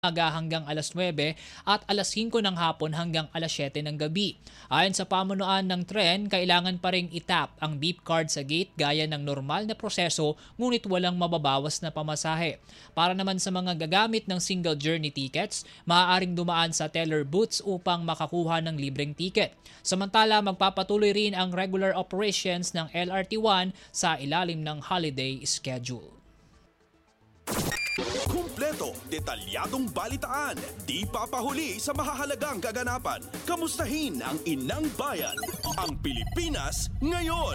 umaga hanggang alas 9 at alas 5 ng hapon hanggang alas 7 ng gabi. Ayon sa pamunuan ng tren, kailangan pa ring itap ang beep card sa gate gaya ng normal na proseso ngunit walang mababawas na pamasahe. Para naman sa mga gagamit ng single journey tickets, maaaring dumaan sa teller booths upang makakuha ng libreng ticket. Samantala, magpapatuloy rin ang regular operations ng LRT1 sa ilalim ng holiday schedule. Kumpleto, detalyadong balitaan, di papahuli sa mahahalagang kaganapan. Kamustahin ang inang bayan, ang Pilipinas ngayon.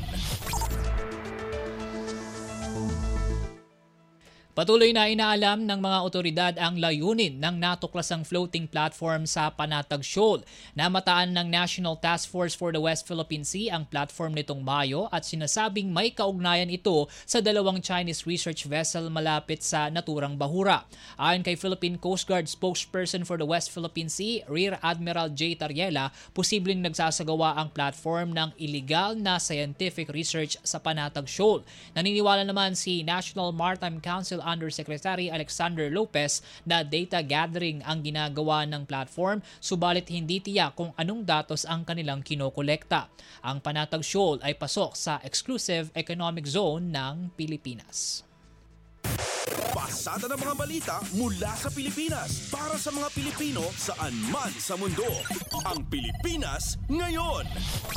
Patuloy na inaalam ng mga otoridad ang layunin ng natuklasang floating platform sa Panatag Shoal. Namataan ng National Task Force for the West Philippine Sea ang platform nitong Mayo at sinasabing may kaugnayan ito sa dalawang Chinese research vessel malapit sa naturang bahura. Ayon kay Philippine Coast Guard spokesperson for the West Philippine Sea, Rear Admiral J. Tariela, posibleng nagsasagawa ang platform ng illegal na scientific research sa Panatag Shoal. Naniniwala naman si National Maritime Council Undersecretary Alexander Lopez na data gathering ang ginagawa ng platform, subalit hindi tiyak kung anong datos ang kanilang kinokolekta. Ang Panatag Shoal ay pasok sa Exclusive Economic Zone ng Pilipinas. Pasada ng mga balita mula sa Pilipinas para sa mga Pilipino saan man sa mundo. Ang Pilipinas ngayon.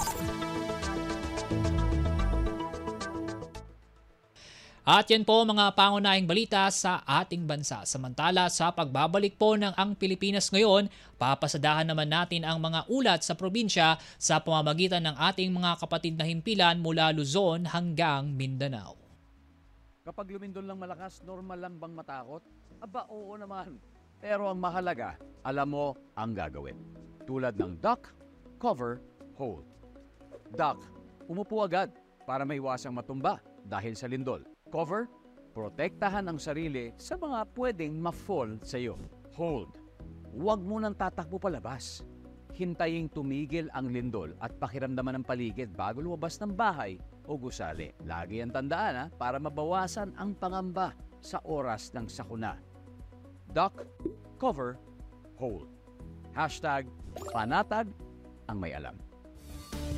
At yan po mga pangunahing balita sa ating bansa. Samantala sa pagbabalik po ng Ang Pilipinas Ngayon, papasadahan naman natin ang mga ulat sa probinsya sa pamamagitan ng ating mga kapatid na himpilan mula Luzon hanggang Mindanao. Kapag lumindol lang malakas, normal lang bang matakot? Aba, oo naman. Pero ang mahalaga, alam mo ang gagawin. Tulad ng duck, cover, hold. Duck, umupo agad para maiwasang matumba dahil sa lindol. Cover, protektahan ang sarili sa mga pwedeng ma-fall sa iyo. Hold, huwag mo nang tatakbo palabas. Hintayin tumigil ang lindol at pakiramdaman ang paligid bago lumabas ng bahay o gusali. Lagi ang tandaan para mabawasan ang pangamba sa oras ng sakuna. Duck, cover, hold. #panatag ang may alam.